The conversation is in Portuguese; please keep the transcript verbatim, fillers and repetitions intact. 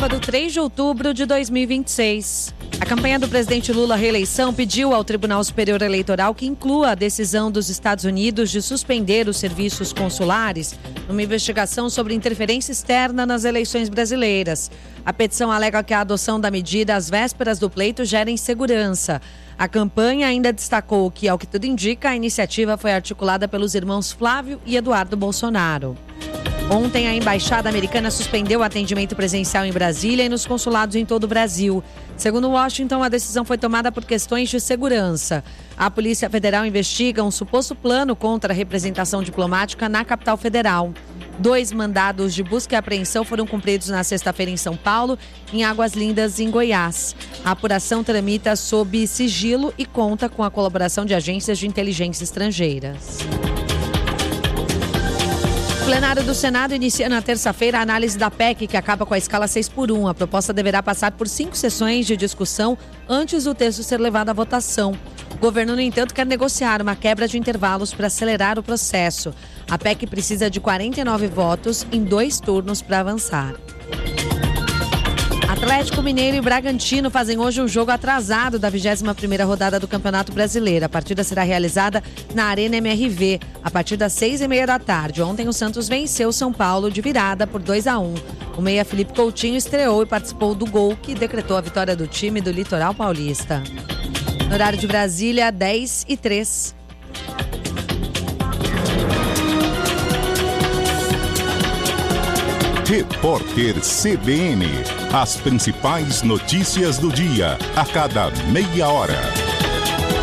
sábado, três de outubro de dois mil e vinte e seis. A campanha do presidente Lula à reeleição pediu ao Tribunal Superior Eleitoral que inclua a decisão dos Estados Unidos de suspender os serviços consulares numa investigação sobre interferência externa nas eleições brasileiras. A petição alega que a adoção da medida às vésperas do pleito gera insegurança. A campanha ainda destacou que, ao que tudo indica, a iniciativa foi articulada pelos irmãos Flávio e Eduardo Bolsonaro. Ontem, a Embaixada Americana suspendeu o atendimento presencial em Brasília e nos consulados em todo o Brasil. Segundo Washington, a decisão foi tomada por questões de segurança. A Polícia Federal investiga um suposto plano contra a representação diplomática na capital federal. Dois mandados de busca e apreensão foram cumpridos na sexta-feira em São Paulo, em Águas Lindas, em Goiás. A apuração tramita sob sigilo e conta com a colaboração de agências de inteligência estrangeiras. O plenário do Senado inicia na terça-feira a análise da P E C, que acaba com a escala seis por um. A proposta deverá passar por cinco sessões de discussão antes do texto ser levado à votação. O governo, no entanto, quer negociar uma quebra de intervalos para acelerar o processo. A P E C precisa de quarenta e nove votos em dois turnos para avançar. Atlético Mineiro e Bragantino fazem hoje um jogo atrasado da vigésima primeira rodada do Campeonato Brasileiro. A partida será realizada na Arena M R V, a partir das seis e meia da tarde. Ontem o Santos venceu São Paulo de virada por dois a um. O meia Felipe Coutinho estreou e participou do gol que decretou a vitória do time do Litoral Paulista. No horário de Brasília, dez e três. Repórter C B N. As principais notícias do dia, a cada meia hora.